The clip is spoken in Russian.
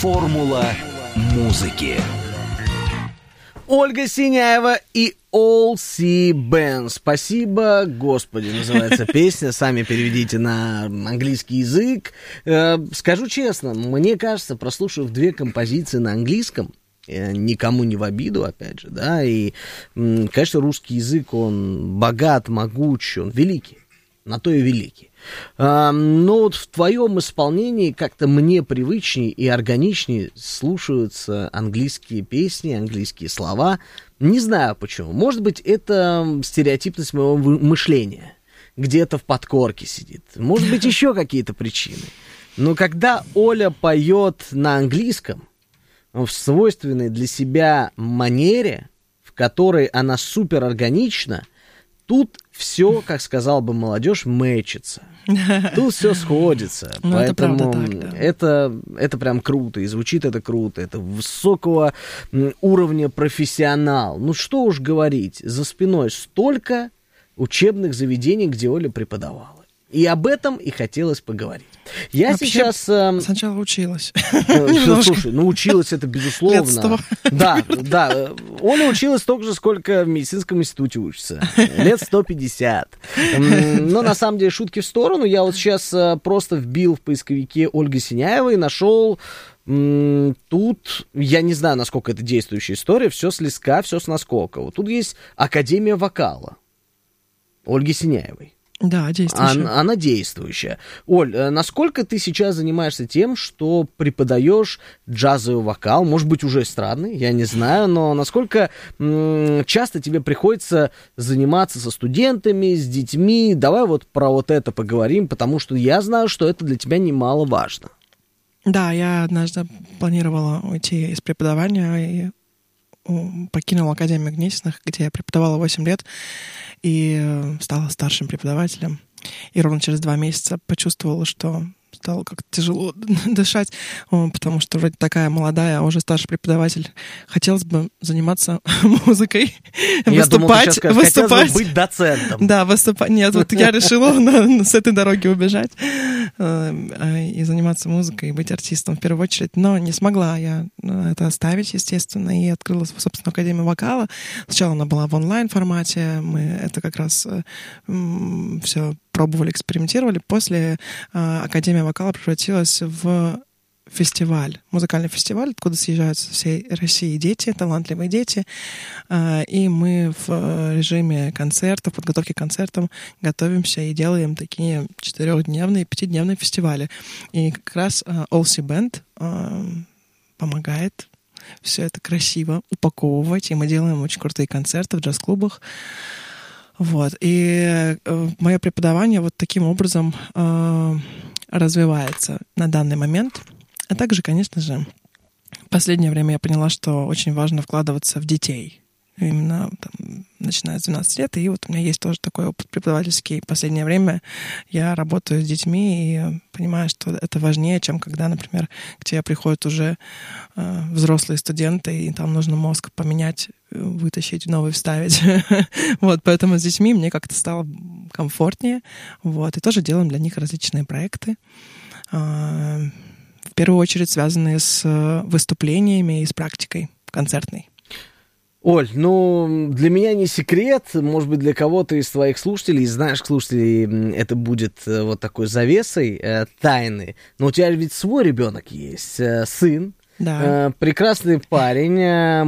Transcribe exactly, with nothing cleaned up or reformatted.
Формула музыки. Ольга Синяева и All C Band. Спасибо, Господи, называется песня. Сами переведите на английский язык. Скажу честно, мне кажется, прослушав две композиции на английском, никому не в обиду, опять же, да, и, конечно, русский язык, он богат, могуч, он великий, на то и великий. Но вот в твоем исполнении как-то мне привычнее и органичнее слушаются английские песни, английские слова. Не знаю почему. Может быть, это стереотипность моего мышления. Где-то в подкорке сидит. Может быть, еще какие-то причины. Но когда Оля поет на английском, в свойственной для себя манере, в которой она супер органична, тут все, как сказала бы молодежь, мэчится. Тут все сходится. Ну, поэтому это, правда так, да. это, это прям круто. И звучит это круто. Это высокого уровня профессионал. Ну что уж говорить, за спиной столько учебных заведений, где Оля преподавала. И об этом и хотелось поговорить. Я Вообще, сейчас... Э, сначала училась. Э, слушай, ну училась это безусловно. Лет сто. Да, да. Оля училась столько же, сколько в медицинском институте учится. Лет сто пятьдесят. Но на самом деле шутки в сторону. Я вот сейчас э, просто вбил в поисковике Ольга Синяева и нашел... М- тут, я не знаю, насколько это действующая история, все с листка, все с наскока. Вот тут есть Академия вокала Ольги Синяевой. Да, действующая. Она, она действующая. Оль, насколько ты сейчас занимаешься тем, что преподаешь джазовый вокал? Может быть, уже эстрадный, я не знаю, но насколько м- часто тебе приходится заниматься со студентами, с детьми? Давай вот про вот это поговорим, потому что я знаю, что это для тебя немаловажно. Да, я однажды планировала уйти из преподавания и покинула Академию Гнесиных, где я преподавала восемь лет, и стала старшим преподавателем. И ровно через два месяца почувствовала, что стало как-то тяжело дышать, потому что вроде такая молодая, а уже старший преподаватель. Хотелось бы заниматься музыкой, я выступать. Думал, ты сейчас скажешь, выступать. Хотелось бы быть доцентом. Да, выступать. Нет, вот я решила на, с этой дороги убежать и заниматься музыкой, и быть артистом в первую очередь. Но не смогла я это оставить, естественно, и открыла свою собственную академию вокала. Сначала она была в онлайн-формате, мы это как раз м, все пробовали, экспериментировали. После э, Академия вокала превратилась в фестиваль, музыкальный фестиваль, откуда съезжают со всей России дети, талантливые дети. Э, и мы в режиме концертов, подготовки к концертам готовимся и делаем такие четырехдневные, пятидневные фестивали. И как раз э, All C Band э, помогает все это красиво упаковывать. И мы делаем очень крутые концерты в джаз-клубах. Вот. И э, мое преподавание вот таким образом э, развивается на данный момент. А также, конечно же, в последнее время я поняла, что очень важно вкладываться в детей. Именно там, начиная с двенадцати лет. И вот у меня есть тоже такой опыт преподавательский. В последнее время я работаю с детьми и понимаю, что это важнее, чем когда, например, к тебе приходят уже э, взрослые студенты, и там нужно мозг поменять, вытащить, новый вставить. Вот, поэтому с детьми мне как-то стало комфортнее. Вот, и тоже делаем для них различные проекты. Э, в первую очередь связанные с выступлениями и с практикой концертной. Оль, ну, для меня не секрет, может быть, для кого-то из твоих слушателей, знаешь, слушателей, это будет вот такой завесой э, тайны, но у тебя ведь свой ребенок есть, э, сын, Да. э, прекрасный парень, э,